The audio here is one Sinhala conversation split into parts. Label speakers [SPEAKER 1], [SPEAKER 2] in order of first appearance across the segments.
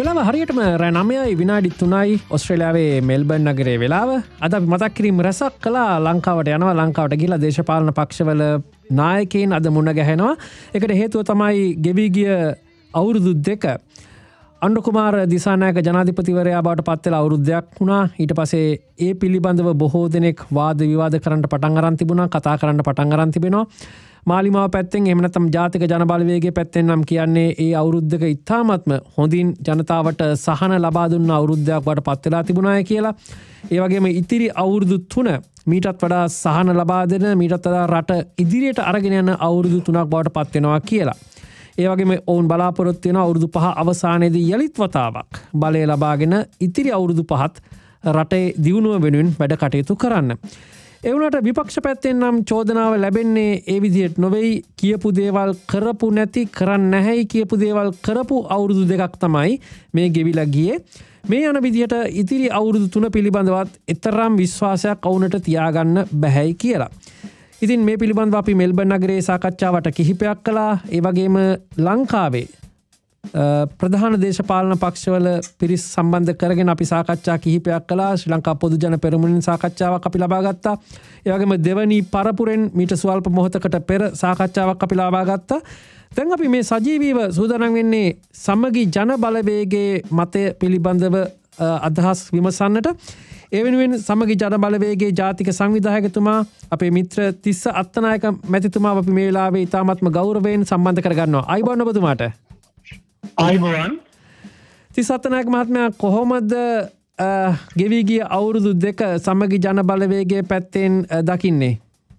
[SPEAKER 1] වෙලාව හරියටම රෑ 9යි විනාඩි 3යි ඔස්ට්‍රේලියාවේ මෙල්බර්න් නගරයේ වෙලාව. අද අපි මතක් කිරීම රැසක් කළා ලංකාවට යනවා. ලංකාවට ගිහිලා දේශපාලන පක්ෂවල නායකයින් අද මුණ ගැහෙනවා. ඒකට හේතුව තමයි ගෙවි ගිය අවුරුදු 2 අනුර කුමාර දිසානායක ජනාධිපතිවරයා බවට පත් වෙලා අවුරුද්දක් වුණා. ඊට පස්සේ ඒ පිළිබඳව බොහෝ දෙනෙක් වාද විවාද කරන්න පටන් අරන් තිබුණා. කතා කරන්න පටන් අරන් තිබෙනවා. මාලිමාව පැත්තෙන් එහෙම නැත්නම් ජාතික ජනබලවේගයේ පැත්තෙන් නම් කියන්නේ ඒ අවුරුද්දක ඉතාමත්ම හොඳින් ජනතාවට සහන ලබා දුන්න අවුරුද්දක් වට පත් වෙලා තිබුණාය කියලා. ඒ වගේම ඉතිරි අවුරුදු 3 මීටත් වඩා සහන ලබා දෙන මීටත් වඩා රට ඉදිරියට අරගෙන යන අවුරුදු 3ක් බවට පත් වෙනවා කියලා. ඒ වගේම ඔවුන් බලාපොරොත්තු වෙන අවුරුදු 5 අවසානයේදී යලිත් වතාවක් බලය ලබාගෙන ඉතිරි අවුරුදු 5ත් රටේ දියුණුව වෙනුවෙන් වැඩ කටයුතු කරන්න. ඒ වුණාට විපක්ෂ පැත්තෙන් නම් චෝදනාව ලැබෙන්නේ ඒ විදිහට නොවේයි. කියපු දේවල් කරපු නැති කරන්නේ නැහැයි කියපු දේවල් කරපු අවුරුදු 2ක් තමයි මේ ගෙවිලා ගියේ. මේ යන විදිහට ඉතිරි අවුරුදු 3 පිළිබඳවත් එතරම් විශ්වාසයක් වුණට තියාගන්න බැහැයි කියලා. ඉතින් මේ පිළිබඳව අපි මෙල්බර්න් නගරයේ සාකච්ඡාවට කිහිපයක් කළා. ඒ වගේම ලංකාවේ ප්‍රධාන දේශපාලන පක්ෂවල පිරිස් සම්බන්ධ කරගෙන අපි සාකච්ඡා කිහිපයක් කළා. ශ්‍රී ලංකා පොදු ජන පෙරමුණින් සාකච්ඡාවක් අපි ලබා ගත්තා. ඒ වගේම දෙවනි පරපුරෙන් මීට ස්වල්ප මොහොතකට පෙර සාකච්ඡාවක් අපි ලබා ගත්තා. දැන් අපි මේ සජීවීව සූදානම් වෙන්නේ සමගි ජන බලවේගයේ මතය පිළිබඳව අදහස් විමසන්නට. ඒ වෙනුවෙන් සමගි ජන බලවේගයේ ජාතික සංවිධායකතුමා අපේ මිත්‍ර තිස්ස අත්තනායක මැතිතුමා අපි මේ වෙලාවේ ඉතාමත්ම ගෞරවයෙන් සම්බන්ධ කරගන්නවා. අයිබෝන් ඔබතුමාට.
[SPEAKER 2] අයිබෝන්.
[SPEAKER 1] තිස්ස අත්තනායක මහත්මයා කොහොමද ගෙවී ගිය අවුරුදු 2 සමගි ජන බලවේගයේ පැත්තෙන් දකින්නේ?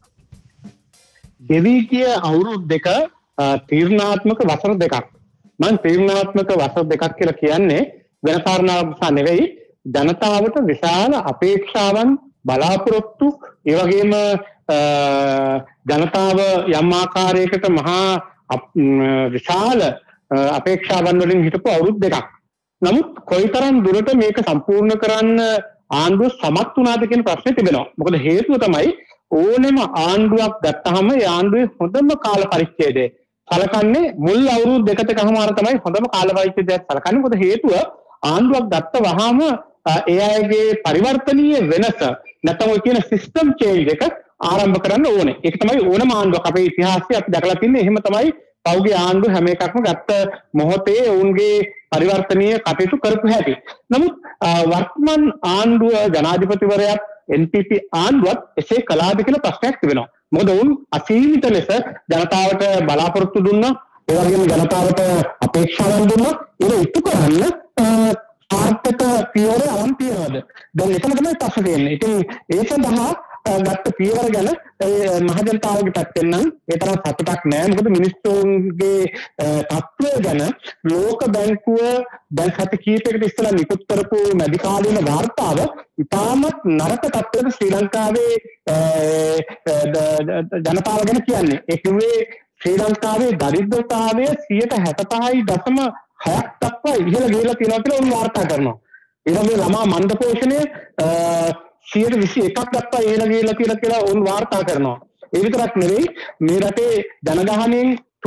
[SPEAKER 2] ගෙවී ගිය අවුරුදු 2 තීරණාත්මක වසර 2ක්. මම තීරණාත්මක වසර 2ක් කියලා කියන්නේ වෙන කාරණාවක් නිසා නෙවෙයි. ජනතාවට විශාල අපේක්ෂාවන් බලාපොරොත්තු ඒ වගේම ජනතාව යම් ආකාරයකට මහා විශාල අපේක්ෂාවන් වලින් හිටපු අවුරුදු 2ක්. නමුත් කොයිතරම් දුරට මේක සම්පූර්ණ කරන්න ආණ්ඩුව සමත් වුණාද කියන ප්‍රශ්නේ තිබෙනවා. මොකද හේතුව තමයි ඕනෙම ආණ්ඩුවක් ගත්තාම ඒ ආණ්ඩුවේ හොඳම කාල පරිච්ඡේදය සලකන්නේ මුල් අවුරුදු 2කමාර තමයි හොඳම කාල පරිච්ඡේදයක් සලකන්නේ. මොකද හේතුව ආණ්ඩුවක් ගත්ත වහාම ඒ අයගේ පරිවර්තනීය වෙනස නැත්නම් ඔය කියන සිස්ටම් චේන්ජ් එක ආරම්භ කරන්න ඕනේ. ඒක තමයි ඕනම ආණ්ඩුවක් අපේ ඉතිහාසයේ අපි දැකලා තින්නේ. එහෙම තමයි පෞගේ ආණ්ඩුව හැම එකක්ම ගත්ත මොහොතේ ඔවුන්ගේ පරිවර්තනීය කටයුතු කරපු හැටි. නමුත් වර්තමාන ආණ්ඩුව ජනාධිපතිවරයාත් NPP ආණ්ඩුවත් එසේ කළාද කියලා ප්‍රශ්නයක් තිබෙනවා. මොකද ඔවුන් අසීමිත ලෙස ජනතාවට බලාපොරොත්තු දුන්නා. ඒ වගේම ජනතාවට අපේක්ෂාවන් දුන්නා. ඒක ඉටු කරන්න ආර්ථික පියවර අරන් තියනවාද? දැන් එතන තමයි ප්‍රශ්නේ තියෙන්නේ. ඉතින් ඒ සඳහා ගත්ත පියවර ගැන මහ ජනතාවගේ පැත්තෙන් නම් ඒ තරම් සතුටක් නෑ. මොකද මිනිස්සුන්ගේ තත්ත්වය ගැන ලෝක බැංකුව දැන් සති කීපයකට ඉස්සෙල්ලා නිකුත් කරපු මැදිකාලීන වාර්තාව ඉතාමත් නරක තත්ත්වයක ශ්‍රී ලංකාවේ ජනතාව ගැන කියන්නේ. ඒ කිව්වේ ශ්‍රී ලංකාවේ දරිද්‍රතාවය 65.6% දක්වා ඉහළ ගිහිලා තියෙනවා කියලා උන් වාර්තා කරනවා. ඒ වගේම ළමා මන්ද පෝෂණය 121ක් දක්වා ඉහළ ගිහිලා තියෙනවා කියලා උන් වාර්තා කරනවා. ඒ විතරක් නෙවෙයි මේ රටේ ජනගහනයෙන්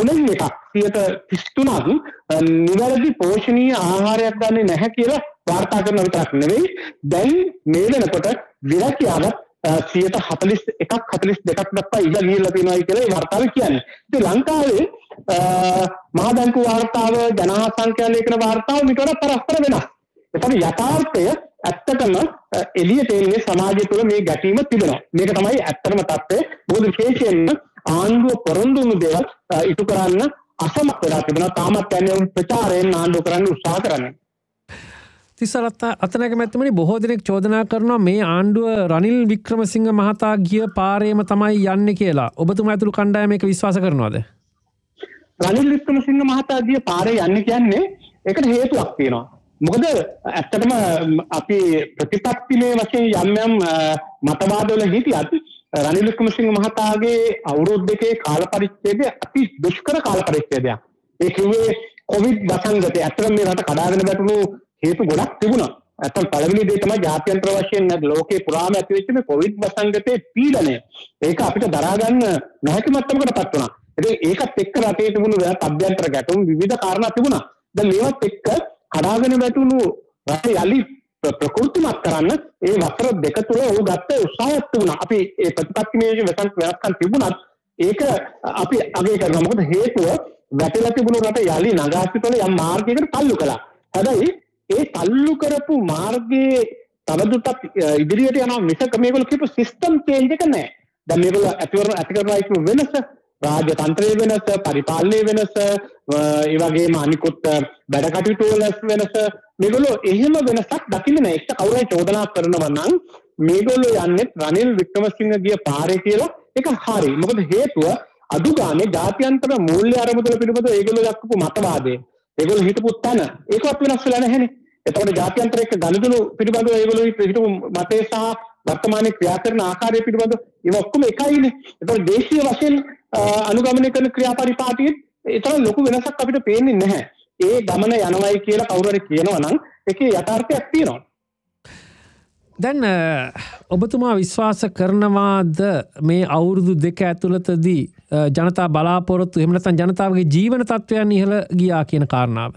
[SPEAKER 2] 1%ක් නිවැරදි පෝෂණීය ආහාරයක් ගන්නේ නැහැ කියලා වාර්තා කරන විතරක් නෙවෙයි දැන් මේ වෙනකොට විරකියාව 41ක් 42ක් දක්වා ඉහළ ගිහිලා තියෙනවා කියලා ඒ වාර්තාවේ කියන්නේ. ඉතින් ලංකාවේ මහා බැංකුව වාර්තාව ජනහා සංඛ්‍යාලේඛන වාර්තාව මේක වඩා පරස්පර වෙනස්. ඒකම යථාර්ථය ඇත්තටම එළියට එන්නේ සමාජය තුළ මේ ගැටීම තිබෙනවා. මේක තමයි ඇත්තටම තත්ත්වය. මොකද විශේෂයෙන්ම ආණ්ඩුව පොරොන්දු වුණු දේවල් ඉටු කරන්න අසමත් වෙලා තිබෙනවා. තාමත් යන්නේ ප්‍රචාරයෙන් ආණ්ඩුව කරන්න උත්සාහ කරන්නේ.
[SPEAKER 1] තිස්සරත් අතනක මැතිමනි බොහෝ දෙනෙක් චෝදනා කරනවා මේ ආණ්ඩුව රනිල් වික්‍රමසිංහ මහතා ගිය පාරේම තමයි යන්නේ කියලා. ඔබතුමා ඇතුළු කණ්ඩායම මේක විශ්වාස කරනවද?
[SPEAKER 2] රනිල් වික්‍රමසිංහ මහතා ගිය පාරේ යන්නේ කියන්නේ ඒකට හේතුවක් තියෙනවා. මොකද ඇත්තටම අපි ප්‍රතිපත්තිමය වශයෙන් යම් යම් මතවාදවල හිටියත් රනිල් වික්‍රමසිංහ මහතාගේ අවුරුදු 2 කාල පරිච්ඡේදය අති දුෂ්කර කාල පරිච්ඡේදයක්. ඒ කිව්වේ කොවිඩ් වසංගතය. ඇත්තටම මේ රට කඩාගෙන වැටුණු හේතු ගොඩක් තිබුණා. ඇත්තට පළවෙනි දේ තමයි ජාත්‍යන්තර වශයෙන් ලෝකේ පුරාම ඇති වෙච්ච මේ කොවිඩ් වසංගතයේ පීඩනය. ඒක අපිට දරා ගන්න නැති මට්ටමකටපත් වුණා. ඒකත් එක්ක රටේ තිබුණු වෙනත් අභ්‍යන්තර ගැටුම් විවිධ කාරණා තිබුණා. දැන් මේවත් එක්ක කඩාගෙන වැටුණු රට යලි ප්‍රකෘතිමත් කරන්න ඒ වසර දෙක තුළ ඔහු ගත්ත උත්සාහයක් තිබුණා. අපි ඒ ප්‍රතිපත්තිමය වෙනස්කම් තිබුණත් ඒක අපි අගය කරනවා. මොකද හේතුව වැටලා තිබුණු රට යලි නගාසිතල යම් මාර්ගයකට තල්ලු කළා. හැබැයි ඒ තල්ලු කරපු මාර්ගයේ තවදුරටත් ඉදිරියට යනවා මිසක මේගොල්ලෝ කියපු සිස්ටම් චේන්ජ් එක නැහැ. දැන් මේගොල්ලෝ ඇතිකරන වෙනස රාජ්‍ය තන්ත්‍රයේ වෙනස, පරිපාලනයේ වෙනස, ඒ වගේම අනිකුත් වැඩ කටයුතු වල වෙනස මේගොල්ලෝ එහෙම වෙනසක් දකින්නේ නැහැ. ඒක කවුරුහරි චෝදනා කරනවා නම් මේගොල්ලෝ යන්නේ රනිල් වික්‍රමසිංහ ගිය පාරේ කියලා ඒක හරි. මොකද හේතුව අඩු ගානේ ජාත්‍යන්තර මූල්‍ය අරමුදල පිළිබඳව ඒගොල්ලෝ දක්වපු මතවාදය. ඒගොල්ලෝ හිතපු තැන ඒකවත් වෙනස් වෙලා නැහැනේ. එතකොට ජාත්‍යන්තර එක්ක ගනුදෙනු පිළිබඳව ඒගොල්ලෝ හිතපු මතය සහ වර්තමානයේ ක්‍රියා කරන ආකාරය පිළිබඳව ඒවා ඔක්කොම එකයිනේ. එතකොට දේශීය වශයෙන් අනුගමනය කරන ක්‍රියාපරිපාටියේ ඒතරම් ලොකු වෙනසක් අපිට පේන්නේ නැහැ. ඒ ගමන යනවායි කියලා කවුරු හරි කියනවා නම් ඒකේ යථාර්ථයක් තියෙනවා.
[SPEAKER 1] දැන් ඔබතුමා විශ්වාස කරනවාද මේ අවුරුදු දෙක ඇතුළතදී ජනතා බලාපොරොත්තු එහෙම නැත්නම් ජනතාවගේ ජීවන තත්ත්වයන් ඉහළ ගියා කියන කාරණාව?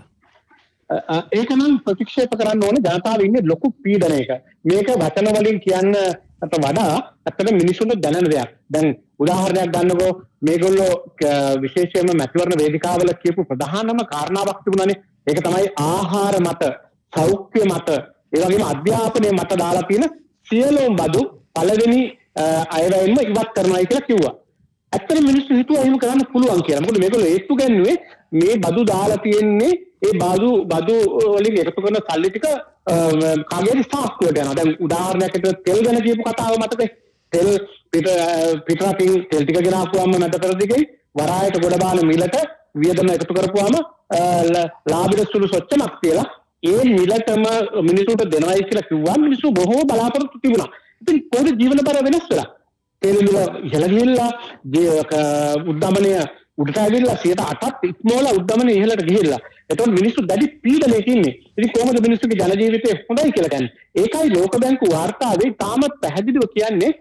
[SPEAKER 2] ඒක නම් ප්‍රතික්ෂේප කරන්න ඕනේ. ජනතාව ඉන්නේ ලොකු පීඩනයක. මේක වචන වලින් කියන්නට වඩා ඇත්තට මිනිසුන්ට දැනෙන දෙයක්. දැන් උදාහරණයක් ගන්නකෝ මේගොල්ලෝ විශේෂයෙන්ම මැතිවරණ වේදිකාවල කියපු ප්‍රධානම කාරණාවක් තිබුණානේ. ඒක තමයි ආහාර මත, සෞඛ්‍ය මත, ඒ වගේම අධ්‍යාපනයේ මත දාලා තියෙන සියලුම බදු පළවෙනි අයවැයෙන්ම ඉවත් කරනවා කියලා කිව්වා. ඇත්තටම මිනිස්සු හිතුවා එහෙම කරන්න පුළුවන් කියලා. මොකද මේගොල්ලෝ ඒත්තු ගන්නේ මේ බදු දාලා තියෙන්නේ ඒ බදු වලින් එකතු කරන සල්ලි ටික කාගේරි සාක්කුවට යනවා. දැන් උදාහරණයක් විදිහට තෙල් ගැන කියපු කතාව මතකද? තෙල් පිටරටින් තෙල් ටික ගෙනාවුවාම මැද පෙරදිගේ වරායට ගොඩ බාන මිලට වියදම එකතු කරපුවාම ලාභයට සුළු සොච්චමක් කියලා ඒ මිලටම මිනිසුන්ට දෙනවයි කියලා කිව්වා. මිනිස්සු බොහෝ බලාපොරොත්තු තිබුණා. ඉතින් කොහොමද ජීවන බර වෙනස් වෙලා? තෙල් මිල ඉහළ ගිහිල්ලා උද්දමනය උඩට ඇවිල්ලා 8%ක් ඉක්මවලා උද්දමනය ඉහළට ගිහිල්ලා. එතකොට මිනිස්සු දැඩි පීඩනයක ඉන්නේ. ඉතින් කොහොමද මිනිස්සුගේ ජන ජීවිතේ හොඳයි කියලා කියන්නේ? ඒකයි ලෝක බැංකු වාර්තාවේ තාමත් පැහැදිලිව කියන්නේ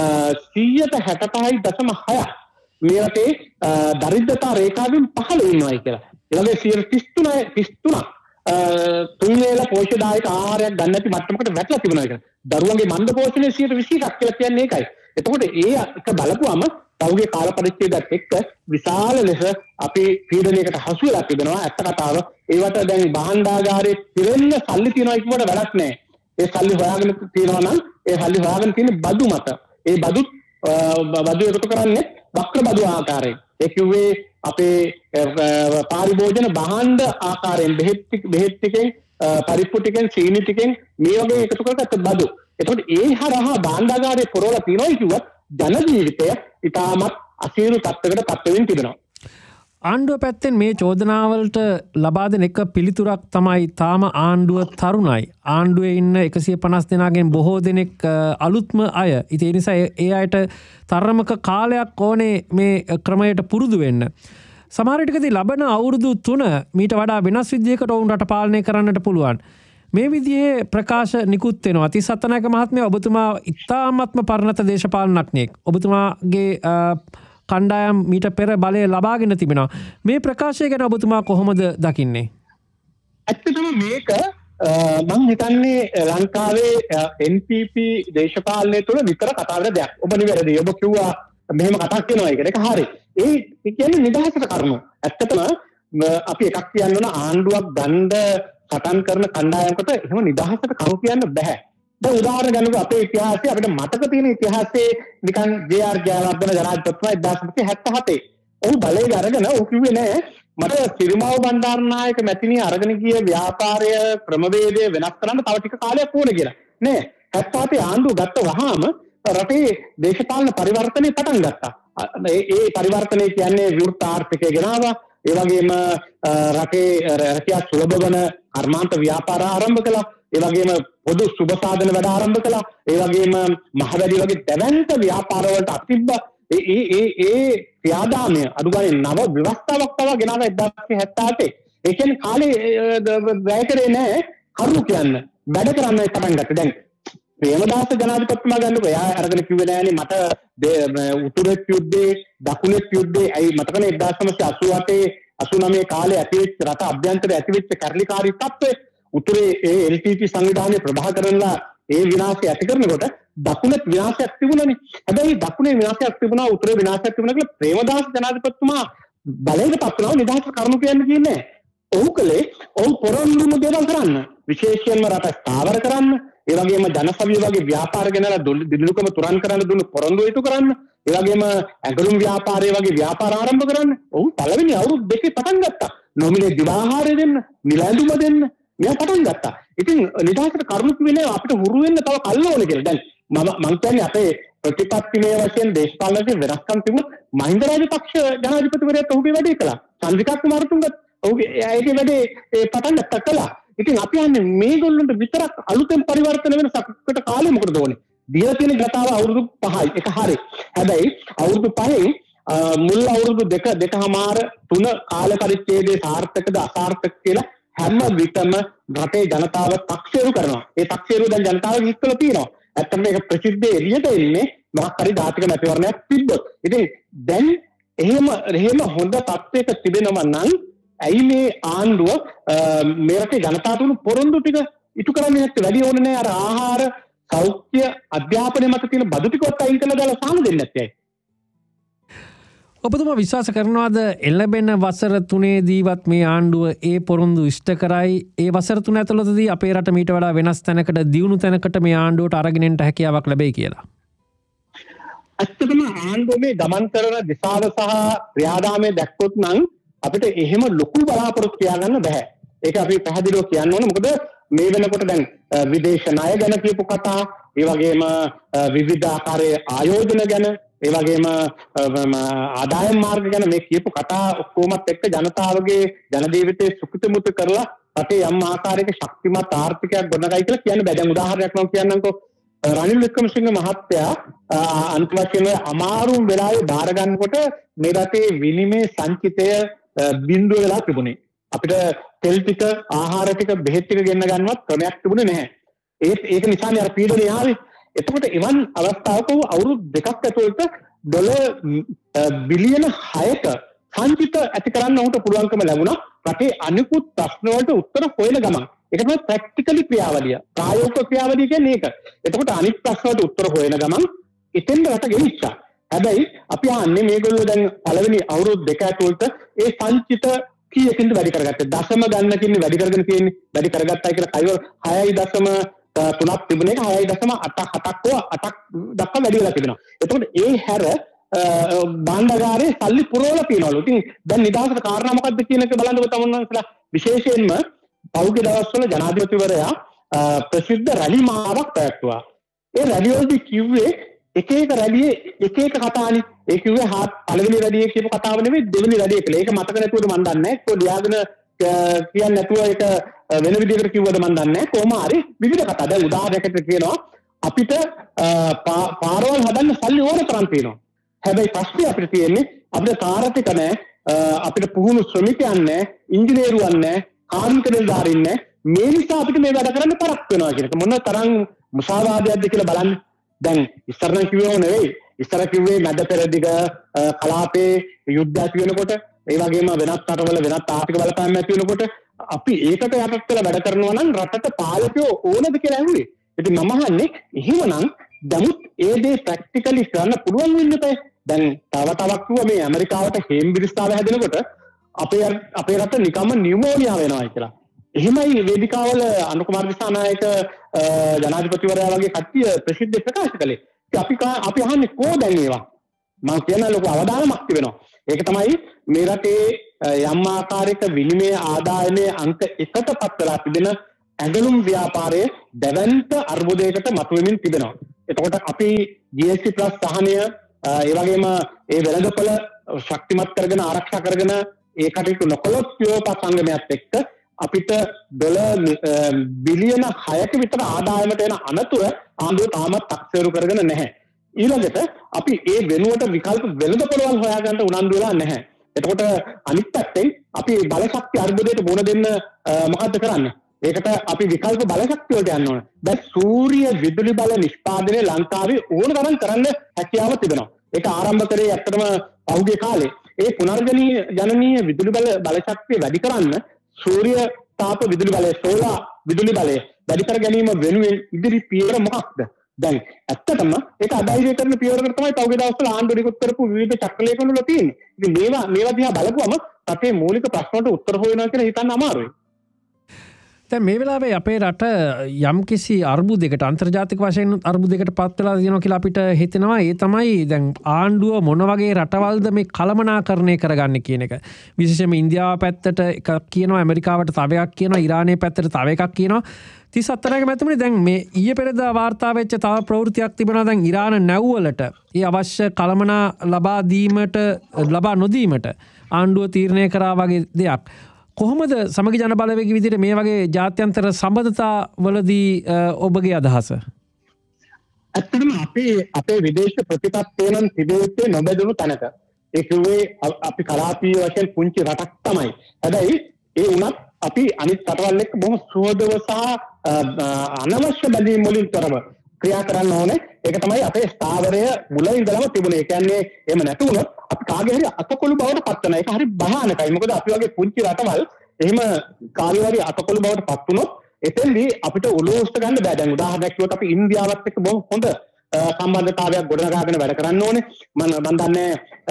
[SPEAKER 2] 165.6 මේ රටේ දරිද්‍රතා රේඛාවෙන් පහළ ඉන්නවායි කියලා. ඒ වගේ 33 තුන්වේල පෝෂ්‍යදායක ආහාරයක් ගන්න නැති මට්ටමකට වැටලා තිබුණා කියලා. දරුවන්ගේ මන්ද පෝෂණය 120ක් කියලා කියන්නේ ඒකයි. එතකොට ඒ එක බලපුවම පෞගේ කාල පරිච්ඡේදයක් එක්ක විශාල ලෙස අපි පීඩනයකට හසු වෙලා තිබෙනවා. ඇත්ත කතාව ඒවට දැන් භාණ්ඩාගාරයේ පිරෙන්න සල්ලි තියනවා කියවට වැඩක් නැහැ. ඒ සල්ලි හොයාගෙන තියනවා නම් ඒ සල්ලි හොයාගෙන තියෙන බදු මත. ඒ බදු එකතු කරන්නේ වක්‍ර බදු ආකාරයෙන්. ඒ කිව්වේ අපේ පාරිභෝජන භාණ්ඩ ආකාරයෙන් බෙහෙත් ටිකෙන් පරිප්පු ටිකෙන් සීනි ටිකෙන් මේ වගේ එකතු කරගත්ත බදු. එතකොට ඒ හරහා භාණ්ඩාගාරයේ පුරවලා තියනවා කිව්වත් ජන ජීවිතය ඉතාමත් අසීරු තත්ත්වයකට පත් වෙමින් තිබෙනවා.
[SPEAKER 1] ආණ්ඩුව පැත්තෙන් මේ චෝදනාවලට ලබා දෙන එක පිළිතුරක් තමයි තාම ආණ්ඩුව තරුණයි. ආණ්ඩුවේ ඉන්න 150 දෙනාගෙන් බොහෝ දෙනෙක් අලුත්ම අය. ඉතින් ඒ නිසා ඒ අයට තරමක කාලයක් ඕනේ මේ ක්‍රමයට පුරුදු වෙන්න. සමහර විටකදී ලබන අවුරුදු 3 මීට වඩා වෙනස් විදිහකට ඔවුන් රට පාලනය කරන්නට පුළුවන්. මේ විදිහේ ප්‍රකාශ නිකුත් වෙනවා. තිස්සත්තනායක මහත්මයා ඔබතුමා ඉතාමත්ම පරණත දේශපාලනඥයෙක්. ඔබතුමාගේ කණ්ඩායම් මීට පෙර බලය ලබාගෙන තිබෙනවා. මේ ප්‍රකාශය ගැන ඔබතුමා කොහොමද දකින්නේ?
[SPEAKER 2] ඇත්තටම මේක මම හිතන්නේ ලංකාවේ NPP දේශපාලනය තුළ විතර කතා වෙන දෙයක්. ඔබ නිවැරදි. ඔබ කිව්වා මෙහෙම කතා කරනවා කියන එක හරි. ඒ කියන්නේ නිදහසට කරුණු. ඇත්තටම අපි එකක් කියන්න ඕන ආණ්ඩුවක් ගන්න සටන් කරන කණ්ඩායමකට එහෙම නිදහසට කරු කියන්න බෑ. දැන් උදාහරණ ගන්නකො අපේ ඉතිහාසයේ අපිට මතක තියෙන ඉතිහාසයේ නිකන් ජේ.ආර්. ජයවර්ධන ජනාධිපතිතුමා 1977 ඔහු බලය අරගෙන ඔහු කිව්වේ නෑ මට සිරිමාව බණ්ඩාරනායක මැතිණිය අරගෙන ගිය ව්‍යාපාරය ක්‍රමවේදය වෙනස් කරන්න තව ටික කාලයක් ඕන කියලා. නෑ 77 ආණ්ඩුව ගත්ත වහාම රටේ දේශපාලන පරිවර්තනය පටන් ගත්තා. ඒ පරිවර්තනය කියන්නේ විවෘත ආර්ථිකය ගෙනාවා. ඒ වගේම රටේ රැකියා සුලභ වන කර්මාන්ත ව්‍යාපාර ආරම්භ කළා. ඒ වගේම පොදු සුබ සාධන වැඩ ආරම්භ කළා. ඒ වගේම මහවැලි වගේ දැවැන්ත ව්‍යාපාර වලට අතිබ්බ ඒ ක්‍රියාදාමය අනුගමනය නව ව්‍යවස්ථාවක් තව ගෙනාවා 1978. ඒ කියන්නේ කාලේ වැය කරේ නැහැ කරු කියන්න. වැඩ කරන්න පටන් ගත්තා. දැන් ප්‍රේමදාස ජනාධිපතිතුමා ගන්නකො එයා අරගෙන කිව්වේ නෑනේ මට උතුරේ යුද්ධේ දකුණේ යුද්ධේ ඇයි මතකනේ 1988 89 කාලේ ඇතිවෙච්ච රට අභ්‍යන්තරයේ ඇතිවෙච්ච කර්ලිකාරී තත්ත්වය උතුරේ ඒ LTT සංවිධානයේ ප්‍රභාකරන්ලා ඒ විනාශය ඇති කරනකොට දකුණේ විනාශයක් තිබුණානේ. හැබැයි දකුණේ විනාශයක් තිබුණා උතුරේ විනාශයක් තිබුණා කියලා ප්‍රේමදාස ජනාධිපතිතුමා බලයට පත් වෙනවා නිදහස් කරුණු කියන්නේ නැහැ. ඔහු කලේ ඔහු පොරොන්දුම දේවල් කරන්න. විශේෂයෙන්ම රට ස්ථාවර කරන්න, ඒ වගේම ජනසවිය වගේ ව්‍යාපාර ගෙනලා දිලිලුකම තුරන් කරන්න දුන්නු පොරොන්දු ඉටු කරන්න, ඒ වගේම ඇඟලුම් ව්‍යාපාරය වගේ ව්‍යාපාර ආරම්භ කරන්න. ඔහු පළවෙනි අවුරුදු දෙකේ පටන් ගත්තා. නොමිලේ දිවාහාරය දෙන්න, නිලැඳුම දෙන්න මෙයා පටන් ගත්තා. ඉතින් නිදහසට කරුණු කිව්වේ අපිට හුරු වෙන්න තව කල් ඕනේ කියලා. දැන් මම කියන්නේ අපේ ප්‍රතිපත්තිමය වශයෙන් දේශපාලනයේ වෙනස්කම් තිබුණා. මහින්ද රාජපක්ෂ ජනාධිපතිවරයාත් ඔහුගේ වැඩේ කළා. චන්ද්‍රිකා කුමාරතුංගත් ඔහුගේ ඒකේ වැඩේ පටන් ගත්තා කළා. ඉතින් අපි යන්නේ මේගොල්ලන්ට විතරක් අලුතෙන් පරිවර්තන වෙන සක්කට කාලෙ මොකටද ඕනේ? දීලා තියෙන ගතාව අවුරුදු 5යි. ඒක හරි. හැබැයි අවුරුදු 5න් මුල් අවුරුදු දෙකමාර 3 කාල පරිච්ඡේදයේ සාර්ථකද අසාර්ථක කියලා හැම විටම රටේ ජනතාව තක්සේරු කරනවා. ඒ තක්සේරු දැන් ජනතාවගේ හිතවල තියෙනවා. ඇත්තටම මේක ප්‍රසිද්ධ එළියට එන්නේ මොකක් හරි ජාතික මැතිවරණයක් තිබ්බොත්. ඉතින් දැන් එහෙම හොඳ තත්ත්වයක තිබෙනවා නම් ඇයි මේ ආණ්ඩුව මේ රටේ ජනතාවට උණු පොරොන්දු ටික ඉටු කරන්නේ නැත්තේ? වැඩි ඕනේ නැහැ අර ආහාර, සෞඛ්‍ය, අධ්‍යාපනය මත තියෙන බදු ටිකවත් අයින් කරලා දාලා සාම දෙන්නේ නැත්තේ.
[SPEAKER 1] ඔබතුමා විශ්වාස කරනවාද එළඹෙන වසර 3දීවත් මේ ආණ්ඩුව ඒ පොරොන්දු ඉෂ්ට කරයි? ඒ වසර 3 ඇතුළතදී අපේ රට මීට වඩා වෙනස් තැනකට, දියුණු තැනකට මේ ආණ්ඩුවට අරගෙන යන්න හැකියාවක් ලැබෙයි කියලා?
[SPEAKER 2] ඇත්තටම ආණ්ඩුව මේ ගමන් කරන දිශාව සහ ක්‍රියාදාමය දැක්කොත් නම් අපිට එහෙම ලොකු බලාපොරොත්තු තියාගන්න බෑ. ඒක අපි පැහැදිලිව කියන්න ඕනේ. මොකද මේ වෙනකොට දැන් විදේශ ණය ගැන කියපු කතා, ඒ වගේම විවිධ ආකාරයේ ආයෝජන ගැන, ඒ වගේම ආදායම් මාර්ග ගැන මේ කියපු කතා ඔක්කොමත් එක්ක ජනතාවගේ ජනජීවිතේ සුඛිතමුත කරලා රටේ යම් ආකාරයක ශක්තිමත් ආර්ථිකයක් ගොඩනගයි කියලා කියන්න බෑ. දැන් උදාහරණයක් මම කියන්නම්කෝ. රනිල් වික්‍රමසිංහ මහත්තයා අන්තිම වශයෙන් අමාරුම වෙලාවේ බාර ගන්නකොට මේ රටේ විනිමය සංචිතය බිඳුව වෙලා තිබුණේ. අපිට තෙල් ටික, ආහාර ටික, බෙහෙත් ටික ගෙන්න ගන්නවත් ක්‍රමයක් තිබුණේ නැහැ. ඒක නිසානේ අර පීඩනය ආවේ. එතකොට එවන් අවස්ථාවක අවුරුදු දෙකක් ඇතුළත ඩොලර් බිලියන 6ක සංචිත ඇති කරන්න උන්ට පුළුවන්කම ලැබුණා. රටේ අනිකුත් ප්‍රශ්න වලට උත්තර හොයන ගමන්. ඒක තමයි ප්‍රැක්ටිකලි ක්‍රියාවලිය. ප්‍රායෝගික ක්‍රියාවලිය කියන්නේ ඒක. එතකොට අනිත් ප්‍රශ්න වලට උත්තර හොයන ගමන් එතෙන් රට ගෙනිච්චා. හැබැයි අපි ආන්නේ මේගොල්ලෝ දැන් පළවෙනි අවුරුදු දෙක ඇතුළත ඒ සංචිත කීයකින්ද වැඩි කරගත්තේ? දශම ගන්නකින් වැඩි කරගෙන තියෙන්නේ. වැඩි කරගත්තයි කියලා කයිවර 6.3ක් තිබුණ එක 6.8ක් දක්වා වැඩි වෙලා තිබෙනවා. එතකොට ඒ හැර බාණ්ඩාගාරයේ සල්ලි පුරවලා තියනවලු. ඉතින් දැන් නිදහසට කාරණා මොකද්ද කියන එක බලන්නකො තමන්වන්සලා. විශේෂයෙන්ම පෞද්ගලික දවස්වල ජනාධිපතිවරයා ප්‍රසිද්ධ රැලි මාවක් පැවැත්වුවා. ඒ රැලි වලදී කිව්වේ එක එක රැළියේ එක එක කතානේ. ඒ කිව්වේ පළවෙනි රැළියේ කියපු කතාව නෙමෙයි දෙවෙනි රැළියේ කියලා. ඒක මතක නැතුවද මන් දන්නේ නැහැ. ඒක ලියාගෙන කියන්නේ නැතුව ඒක වෙන විදිහකට කිව්වද මන් දන්නේ නැහැ. කොහොම හරි විවිධ කතා. දැන් උදාහරණයකට කියනවා අපිට පාරවල් හදන්න සල්ලි ඕන තරම් තියෙනවා. හැබැයි ප්‍රශ්නේ අපිට තියෙන්නේ අපිට තාරතික නැහැ, අපිට පුහුණු ශ්‍රමිකයන් නැහැ, ඉංජිනේරුවන් නැහැ, කාර්මික නිලධාරීන් නැහැ. මේ නිසා අපිට මේ වැඩ කරන්න පරක් වෙනවා කියන එක මොන තරම් මුසාවාදයක්ද කියලා බලන්න. දැන් ඉස්සර නම් කිව්වෝ නෙවෙයි. ඉස්සර කිව්වේ මැද පෙරදිග කලාපේ යුද්ධ ඇති වෙනකොට, ඒ වගේම වෙනත් රටවල වෙනත් ආර්ථික බලපෑම් ඇති වෙනකොට අපි ඒකට යටත් වෙලා වැඩ කරනවා නම් රටට පාලකයෝ ඕනද කියලා ඇහුවේ. ඉතින් මම අහන්නේ එහෙමනම් දමුත් ඒ දේ ප්‍රැක්ටිකලි කරන්න පුළුවන් වෙන්න බෑ. දැන් තවක් කිව්වා මේ ඇමරිකාවට හේම්බිරිස්තාව හැදෙනකොට අපේ රට නිකම්ම නියුමෝනියා වෙනවා කියලා. එහෙමයි වේදිකාවල අනුකුමාර දිසානායක ජනාධිපතිවරයා වගේ කට්ටිය ප්‍රසිද්ධ ප්‍රකාශ කළේ. අපි අහන්නේ කො දැන් ඒවා? මම කියන ලොකු අවධානමක් තිබෙනවා. ඒක තමයි මේ රටේ යම් ආකාරයක විනිමය ආදායමේ අංක 1ට පත් වෙලා තිබෙන ඇඟලුම් ව්‍යාපාරයේ දැවැන්ත අර්බුදයකට මතුවෙමින් තිබෙනවා. එතකොට අපි GST+ සහනය ඒ වගේම ඒ වෙළඳපොළ ශක්තිමත් කරගෙන ආරක්ෂා කරගෙන ඒ කටයුතු නොකළොත් යුරෝපා සංගමයත් එක්ක අපිට ඩොලර් බිලියන 6ක විතර ආදායමට එන අනතුර ආණ්ඩුව තාමත් තක්සේරු කරගෙන නැහැ. ඊළඟට අපි ඒ වෙනුවට විකල්ප වෙළඳපොළවල් හොයාගන්න උනන්දු වෙලා නැහැ. එතකොට අනිත් පැත්තෙන් අපි බලශක්ති අර්බුදයට මුහුණ දෙන්න මොකද්ද කරන්නේ? ඒකට අපි විකල්ප බලශක්තිය වලට යන්න ඕන. දැන් සූර්ය විදුලි බල නිෂ්පාදනය ලංකාවේ ඕන තරම් කරන්න හැකියාව තිබෙනවා. ඒක ආරම්භ කරේ ඇත්තටම පහුගිය කාලේ. ඒ පුනර්ජනනීය විදුලි බලශක්තිය වැඩි කරන්න සූර්ය තාප විදුලි බලය සෝලා විදුලි බලය වැඩි කර ගැනීම වෙනුවෙන් ඉදිරි පියවර මොකක්ද? දැන් ඇත්තටම ඒක අධෛර්ය කරන පියවරකට තමයි පෞගේ දවස්වල ආණ්ඩුව නිකුත් කරපු විවිධ චක්‍රලේඛන වල තියෙන්නේ. ඉතින් මේවා දිහා බලපුවම රටේ මූලික ප්‍රශ්න වලට උත්තර හොයනවා කියලා හිතන්න අමාරුයි.
[SPEAKER 1] දැන් මේ වෙලාවේ අපේ රට යම්කිසි අර්බුදයකට අන්තර්ජාතික වශයෙන් අර්බුදයකට පත් වෙලා තියෙනවා කියලා අපිට හිතෙනවා. ඒ තමයි දැන් ආණ්ඩුව මොන වගේ රටවල්ද මේ කළමනාකරණය කරගන්නේ කියන එක. විශේෂයෙන්ම ඉන්දියාව පැත්තට එකක් කියනවා, ඇමරිකාවට තව එකක් කියනවා, ඉරානයේ පැත්තට තව එකක් කියනවා. 34ක මැතිතුමනි දැන් මේ ඊයේ පෙරේදා වාර්තා වෙච්ච තව ප්‍රවෘත්තියක් තිබෙනවා. දැන් ඉරාන නැව්වලට ඒ අවශ්‍ය කළමනා ලබා නොදීමට ආණ්ඩුව තීරණය කරා වගේ දෙයක්. කොහොමද සමගි ජන බලවේග විදිහට මේ වගේ ජාත්‍යන්තර සම්බන්ධතා වලදී ඔබගේ අදහස?
[SPEAKER 2] ඇත්තටම අපේ විදේශ ප්‍රතිපත්තිය නම් තිබෙන්නේ නොබැදුණු තැනක. ඒ කිව්වේ අපි කලාපීය වශයෙන් පුංචි රටක් තමයි. හැබැයි ඒ වුණත් අපි අනිත් රටවල් එක්ක බොහොම සුහදව සහ අනවශ්‍ය බැඳීම් වලින් තොරව ක්‍රියා කරන්න ඕනේ. ඒක තමයි අපේ ස්ථාවරය මුල ඉඳලම තිබුණේ. ඒ කියන්නේ එහෙම නැතුනොත් අපි කාගේ හරි අතකොළු බවට පත් වෙනවා. ඒක හරි භයානකයි. මොකද අපි වගේ පුංචි රටවල් එහෙම කාගේ හරි අතකොළු බවට පත් වුණොත් එතෙන්දී අපිට ඔලුව උස්ස ගන්න බෑ. දැන් උදාහරණයක් කිව්වොත් අපි ඉන්දියාවත් එක්ක බොහොම හොඳ සම්බන්ධතාවයක් ගොඩනගාගෙන වැඩ කරන්න ඕනේ. මම දන්නේ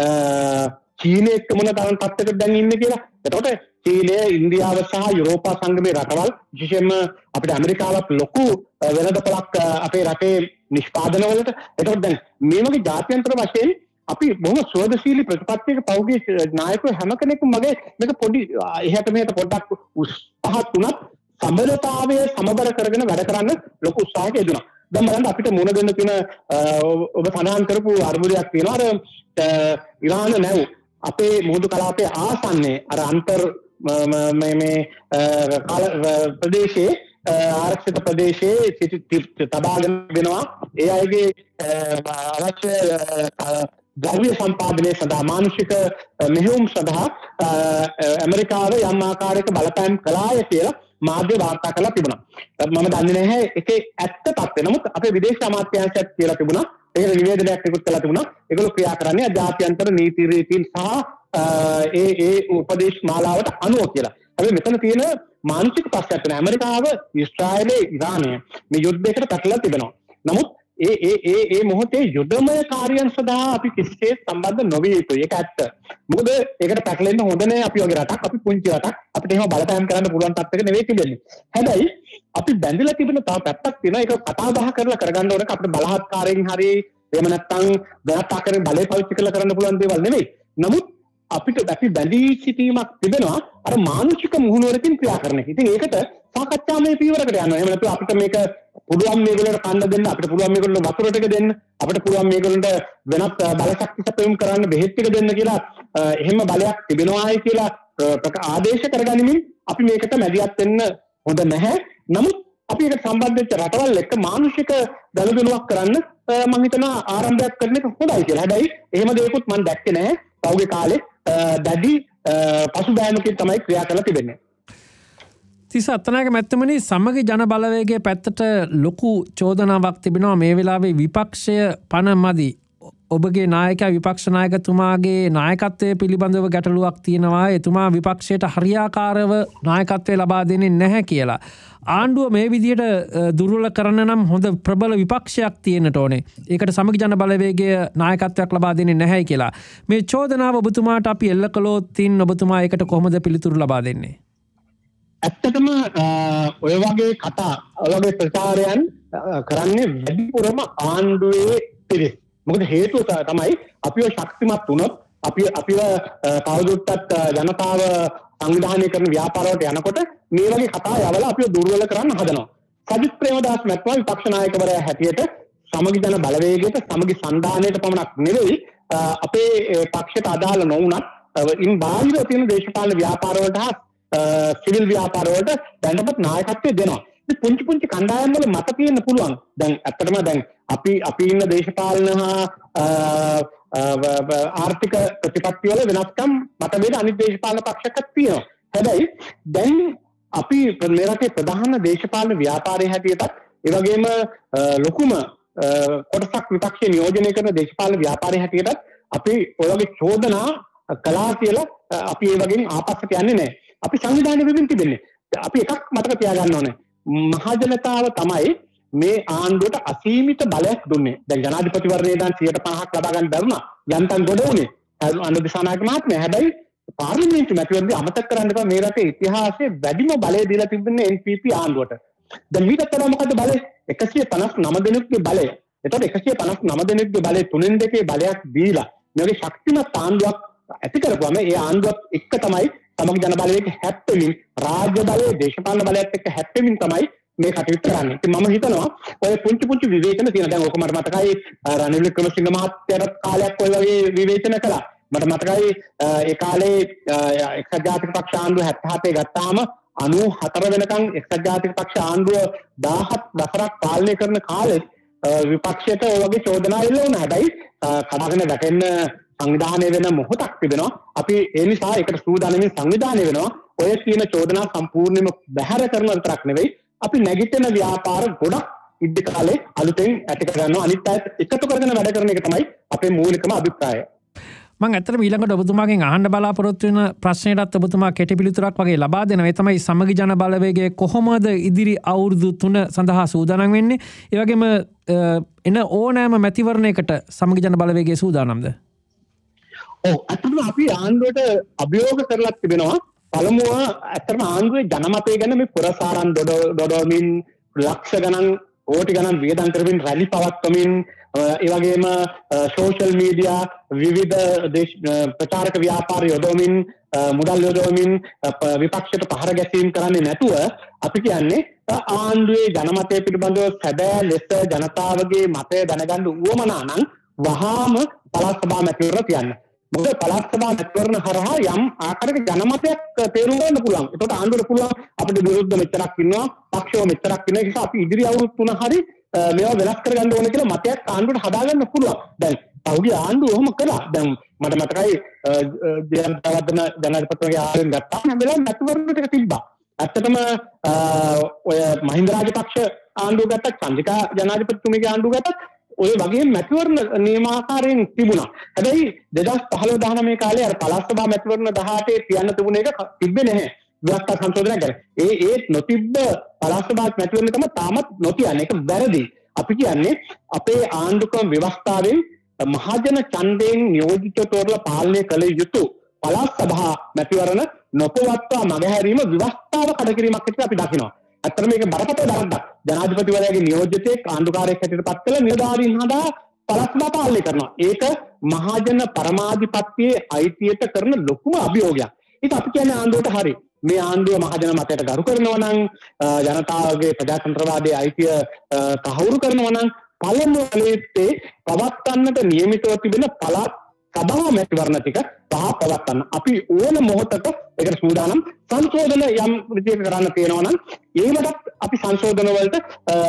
[SPEAKER 2] චීනය එක්ක මොන තරම් තත්ත්වයකට දැන් ඉන්නේ කියලා. එතකොට චීනය, ඉන්දියාව සහ යුරෝපා සංගමේ රටවල් විශේෂයෙන්ම අපිට ඇමරිකාවත් ලොකු වෙළඳපොළක් අපේ රටේ නිෂ්පාදන වලට. එතකොට දැන් මේ වගේ ජාත්‍යන්තර වශයෙන් අපි බොහොම සුවදශීලී ප්‍රතිපත්තියක පෞගේ නායකයෝ හැම කෙනෙක්ම මගේ මේක පොඩි එහාට මෙහාට පොඩ්ඩක් පහත් වුණත් සම්බරතාවය සමබර කරගෙන වැඩ කරන්න ලොකු උත්සාහයක් යෙදුණා. දැන් බලන්න අපිට මුණ දෙන්න තියෙන ඔබ සඳහන් කරපු අර්බුදයක් තියෙනවා. අර ඉරාන නැව් අපේ මුහුදු කලාපයේ ආසන්නයේ අර අන්තර් මේ ප්‍රදේශයේ ආරක්ෂිත ප්‍රදේශයේ තබාගෙන වෙනවා. ඒ අයගේ අවශ්‍ය ද්‍රව්‍ය සම්පාදනය සඳහා මානසික මෙහෙයුම් සඳහා ඇමරිකාව යම් ආකාරයක බලපෑම් කළාය කියලා මාධ්‍ය වාර්තා කරලා තිබුණා. මම දන්නේ නැහැ ඒකේ ඇත්ත තත්ත්වය. නමුත් අපේ විදේශ අමාත්‍යාංශයක් කියලා තිබුණා. ඒක නිවේදනයක් නිකුත් කළා තිබුණා. ඒගොල්ලෝ ක්‍රියා කරන්නේ ජාත්‍යන්තර නීති රීතීන් සහ ඒ උපදේශ මාලාවට අනුව කියලා. අපි මෙතන තියෙන මානසික ප්‍රශ්නයක් තමයි ඇමරිකාව, ඊශ්‍රායලය, ඉරානය මේ යුද්ධයකට පැටලලා තිබෙනවා. නමුත් ඒ මොහොතේ යුදමය කාර්යයන් සඳහා අපි කිසිසේත් සම්බන්ධ නොවිය යුතුයි. ඒක ඇත්ත. මොකද ඒකට පැටලෙන්න හොඳ නෑ. අපි වගේ රටක්, අපි පුංචි රටක්. අපිට එහෙම බලපෑම් කරන්න පුළුවන් තත්ත්වයක නෙවෙයි තිබෙන්නේ. හැබැයි අපි බැඳිලා තිබෙන තව පැත්තක් තියෙනවා. ඒක කතා බහ කරලා කරගන්න ඕනේ. අපිට බලහත්කාරයෙන් හරි එහෙම නැත්නම් වෙනත් ආකාරයෙන් බලය පාවිච්චි කරලා කරන්න පුළුවන් දේවල් නෙවෙයි. නමුත් අපිට අපි බැඳී සිටීමක් තිබෙනවා අර මානසික මුහුණුවරකින් ක්‍රියා කරන එක. ඉතින් ඒකට සාකච්ඡාමය පියවරකට යනවා. එහෙම නැත්නම් අපිට මේක පුළුවන් මේගොල්ලන්ට කන්න දෙන්න, අපිට පුළුවන් මේගොල්ලන්ට වතුර ටික දෙන්න, අපිට පුළුවන් මේගොල්ලන්ට වෙනත් බලශක්ති සැපයුම් කරන්න බෙහෙත් ටික දෙන්න කියලා එහෙම බලයක් තිබෙනවායි කියලා ආදේශ කරගනිමින් අපි මේකට මැදිහත් වෙන්න හොඳ නැහැ. නමුත් අපි ඒකට සම්බන්ධ වෙච්ච රටවල් එක්ක මානසික දලදනුවක් කරන්න මම හිතනවා ආරම්භයක් කරන එක හොඳයි කියලා. හැබැයි එහෙම දෙයක්වත් මම දැක්කේ නැහැ. පෞගේ කාලේ දැඩි පසුබෑමකින් තමයි ක්‍රියා කරලා තිබෙන්නේ.
[SPEAKER 1] 34ක මැතිතුමනි, සමගි ජන බලවේගයේ පැත්තට ලොකු චෝදනාවක් තිබෙනවා මේ වෙලාවේ විපක්ෂය පණ මදි. ඔබගේ නායකයා විපක්ෂ නායකතුමාගේ නායකත්වය පිළිබඳව ගැටලුවක් තියෙනවා. එතුමා විපක්ෂයට හරියාකාරව නායකත්වය ලබා දෙන්නේ නැහැ කියලා. ආණ්ඩුව මේ විදිහට දුර්වල කරන්න නම් හොඳ ප්‍රබල විපක්ෂයක් තියෙන්නට ඕනේ. ඒකට සමගි ජන බලවේගය නායකත්වයක් ලබා දෙන්නේ නැහැ කියලා. මේ චෝදනාව ඔබතුමාට අපි එල්ල කළොත් ඔබතුමා ඒකට කොහොමද පිළිතුරු ලබා දෙන්නේ?
[SPEAKER 2] ඇත්තටම ඔය වගේ කතා, ඔය වගේ ප්‍රචාරයන් කරන්නේ වැඩිපුරම ආණ්ඩුවේ පිරිස්. මොකද හේතුව තමයි අපිව ශක්තිමත් වුණොත් අපිව තවදුරටත් ජනතාව සංවිධානය කරන ව්‍යාපාරවලට යනකොට මේ වගේ කතා යවලා අපිව දුර්වල කරන්න හදනවා. සජිත් ප්‍රේමදාස මැතිතුමා විපක්ෂ නායකවරයා හැටියට සමගි ජන බලවේගයට, සමගි සන්ධානයට පමණක් නෙවෙයි අපේ පක්ෂයට අදාළ නොවුණත් ඉන් බාහිර තියෙන දේශපාලන ව්‍යාපාරවලට හා සිවිල් ව්‍යාපාරවලට දැනටමත් නායකත්වය දෙනවා. පුංචි පුංචි කණ්ඩායම් වල මත තියෙන්න පුළුවන්. දැන් ඇත්තටම දැන් අපි ඉන්න දේශපාලන හා ආර්ථික ප්‍රතිපත්ති වල වෙනස්කම් මතභේද අනිත් දේශපාලන පක්ෂයකට තියෙනවා. හැබැයි දැන් අපි මේ රටේ ප්‍රධාන දේශපාලන ව්‍යාපාරයේ හැටියටත් ඒ වගේම ලොකුම කොටසක් විපක්ෂය නියෝජනය කරන දේශපාලන ව්‍යාපාරයේ හැටියටත් අපි ඔය වගේ චෝදනා කළා කියලා අපි ඒ වගේ ආපස්සට යන්නේ නැහැ. අපි සංවිධානය වෙමින් තිබෙන්නේ. අපි එකක් මතක තියාගන්න ඕනේ. මහජනතාව තමයි මේ ආණ්ඩුවට අසීමිත බලයක් දුන්නේ. දැන් ජනාධිපතිවරණය දැන් 50% ලබා ගන්න දරුණා. යන්තම් ගොඩ උනේ. අනුර දිසානායක මහත්මයා. හැබැයි පාර්ලිමේන්තු මැතිවරණදී අමතක කරන්න එපා මේ රටේ ඉතිහාසයේ වැඩිම බලය දීලා තිබෙන්නේ NPP ආණ්ඩුවට. දැන් ඊට වඩා මොකද්ද බලය? 159 දෙනෙකුගේ බලය. එතකොට 159 දෙනෙකුගේ බලය 3/2 බලයක් දීලා මේ වගේ ශක්තිමත් ආණ්ඩුවක් ඇති කරපුවම ඒ ආණ්ඩුවත් එක්ක තමයි සමග ජන බලවේග හැප්පෙමින් රාජ්‍ය බලය දේශපාලන බලයත් එක්ක හැප්පෙමින් තමයි මේ කටයුතු කරන්නේ. ඉතින් මම හිතනවා ඔය පුංචි විවේචන තියෙන දැන් ඔක මට මතකයි රනිල් වික්‍රමසිංහ මහත්තයාට කාලයක් ඔය වගේ විවේචන කළා. මට මතකයි ඒ කාලේ එක්සත් ජාතික පක්ෂ ආණ්ඩුව 77 ගත්තාම 94 වෙනකන් එක්සත් ජාතික පක්ෂ ආණ්ඩුව 17 දසරක් පාලනය කරන කාලෙත් විපක්ෂයට ඔය වගේ චෝදනා එල්ල වුණා. හැබැයි කඩගෙන වැටෙන්න සංවිධානය වෙන මොහොතක් තිබෙනවා. අපි ඒ නිසා ඒකට සූදානමින් සංවිධානය වෙනවා. ඔය කියන චෝදනා සම්පූර්ණයෙන්ම බැහැර කරන විතරක් නෙවෙයි අපි නැගිටින ව්‍යාපාර ගොඩක් ඉද්ද කාලේ අලුතෙන් ඇති කරගන්නවා. අනිත් අයත් එකතු කරගෙන වැඩ කරන එක තමයි අපේ මූලිකම අභිප්‍රායය.
[SPEAKER 1] මම ඇත්තටම ඊළඟට ඔබතුමාගෙන් අහන්න බලාපොරොත්තු වෙන ප්‍රශ්නෙටත් ඔබතුමා කෙටි පිළිතුරක් වගේ ලබා දෙනවා. ඒ තමයි සමගි ජන බලවේගය කොහොමද ඉදිරි අවුරුදු 3 සඳහා සූදානම් වෙන්නේ? ඒ වගේම එන ඕනෑම මැතිවරණයකට සමගි ජන බලවේගය සූදානම්ද?
[SPEAKER 2] ඔව් අතන අපි ආණ්ඩුවට අභියෝග කරලා තිබෙනවා. පළමුව ඇත්තටම ආණ්ඩුවේ ජනමතය ගැන මේ පුරසාරන් දොඩවමින් ලක්ෂ ගණන් කෝටි ගණන් වියදම් කරමින් රැලි පවත්වමින් ඒ වගේම සෝෂල් මීඩියා විවිධ ප්‍රචාරක ව්‍යාපාර යොදවමින් මුදල් යොදවමින් විපක්ෂයට පහර ගැසීම් කරන්නේ නැතුව අපි කියන්නේ ආණ්ඩුවේ ජනමතය පිළිබඳව සැබෑ ලෙස ජනතාවගේ මතය දැනගන්න උවමනා නම් වහාම පළාත් සභා මැතිවරණ තියන්න. මොකද පළාත් සභා මැතිවරණ හරහා යම් ආකාරයක ජනමතයක් තේරුම් ගන්න පුළුවන්. ඒකට ආණ්ඩුවට පුළුවන් අපිට විරුද්ධ මෙච්චරක් ඉන්නවා, පක්ෂව මෙච්චරක් ඉන්නවා. ඒ නිසා අපි ඉදිරි අවුරුදු 3 හරි මේවා වෙනස් කරගන්න ඕනේ කියලා මතයක් ආණ්ඩුවට හදාගන්න පුළුවන්. දැන් පහුගිය ආණ්ඩුව ඔහොම කළා. දැන් මට මතකයි ජයන්තවර්ධන ජනාධිපතිතුමාගේ ආරෙන් ගත්තාම හැම වෙලාවෙම මැතිවරණ ටික තිබ්බා. ඇත්තටම ඔය මහින්ද රාජපක්ෂ ආණ්ඩුව ගත්තත්, චන්ද්‍රිකා ජනාධිපතිතුමීගේ ආණ්ඩුව ගත්තත් ඔය වගේ මැතිවරණ නියමාකාරයෙන් තිබුණා. හැබැයි 2015-19 කාලේ අර පළාත් සභා මැතිවරණ 18 තියන්න තිබුණ එක තිබ්බේ නැහැ. ව්‍යවස්ථා සංශෝධනය කරේ. ඒ නොතිබ්බ පළාත් සභා මැතිවරණ තමයි තාමත් නොතියන්නේ. ඒක වැරදි. අපි කියන්නේ අපේ ආණ්ඩුක්‍රම ව්‍යවස්ථාවෙන් මහජන ඡන්දයෙන් නියෝජිත තෝරලා පාලනය කළ යුතු පළාත් සභා මැතිවරණ නොපවත්වා මගහැරීම ව්‍යවස්ථාව කඩකිරීමක් හැටියට අපි දකිනවා. ඇත්තටම මේක බරපතල දරණක්. ජනාධිපතිවරයාගේ නියෝජිතයෙක් ආණ්ඩුකාරයෙක් හැටියට පත් කළ නිලධාරීන් හදා පළාත් සභා පාලනය කරනවා. ඒක මහජන පරමාධිපත්‍යයේ අයිතියට කරන ලොකුම අභියෝගයක්. ඒක අපි කියන්නේ ආණ්ඩුවට හරි. මේ ආණ්ඩුව මහජන මතයට ගරු කරනවා නම් ජනතාවගේ ප්‍රජාතන්ත්‍රවාදයේ අයිතිය තහවුරු කරනවා නම් පළමුවෙනිත්තේ පවත්වන්නට නියමිතව තිබෙන පළාත් සභා මැතිවරණ ටික පවත්වන්න. අපි ඕන මොහොතක ඒකට සූදානම්. සංශෝධන යම් විදිහක කරන්න තියෙනවා නම් ඒකට අපි සංශෝධන වලට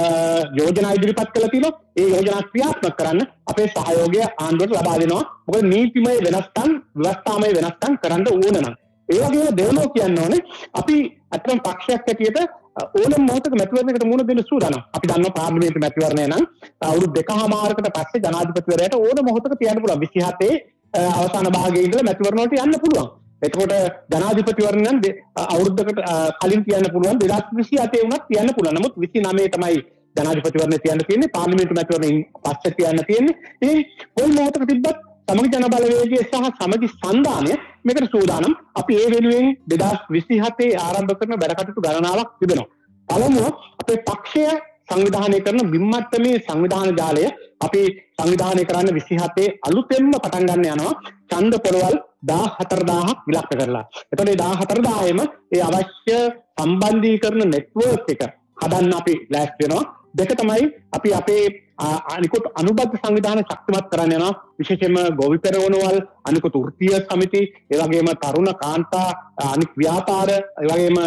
[SPEAKER 2] යෝජනා ඉදිරිපත් කළා තියෙනවා. ඒ යෝජනා ක්‍රියාත්මක කරන්න අපේ සහයෝගය ආණ්ඩුවට ලබා දෙනවා. මොකද නීතිමය වෙනස්කම්, ව්‍යවස්ථාමය වෙනස්කම් කරන්න ඕන නම්. ඒ වගේම දෙවනෝ කියන්න ඕනේ අපි අත්‍යවශ්‍ය පක්ෂයක් හැටියට ඕනම මොහොතක මැතිවරණයකට මුහුණ දෙන්න සූදානම්. අපි දන්නවා පාර්ලිමේන්තු මැතිවරණය නම් අවුරුදු 2කමාරකට පස්සේ ජනාධිපතිවරයාට ඕන මොහොතක තියන්න පුළුවන්. 27 අවසාන භාගයේ ඉඳලා මැතිවරණ වලට යන්න පුළුවන්. එතකොට ජනාධිපතිවරණ නම් අවුරුද්දකට කලින් තියන්න පුළුවන්. 2027 වුණත් තියන්න පුළුවන්. නමුත් 29 තමයි ජනාධිපතිවරණය තියන්න තියෙන්නේ. පාර්ලිමේන්තු මැතිවරණයෙන් පස්සේ තියන්න තියෙන්නේ. ඉතින් කොයි මොහොතක තිබ්බත් සමගි ජන බලවේගය සහ සමගි සන්ධානය මේකට සූදානම්. අපි ඒ වෙනුවෙන් 2027 ආරම්භ කරන වැඩ කටයුතු ගණනාවක් තිබෙනවා. පළමුව අපේ පක්ෂය සංවිධානය කරන බිම්මට්ටමේ සංවිධාන ජාලය අපි සංවිධානය කරන්න 27 අලුතෙන්ම පටන් ගන්න යනවා. ඡන්ද පොළවල් 14000ක් විලක්ක කරලා. එතකොට මේ 14000ෙම ඒ අවශ්‍ය සම්බන්ධීකරණ නෙට්වර්ක් එක හදන්න අපි ලෑස්ති වෙනවා. දෙක තමයි අපි අපේ අනිකුත් අනුබද්ධ සංවිධාන ශක්තිමත් කරන්න යනවා. විශේෂයෙන්ම ගොවි පෙරවනවල්, අනිකුත් වෘත්තීය සමිති, ඒ වගේම තරුණ කාන්තා අනික් ව්‍යාපාර, ඒ වගේම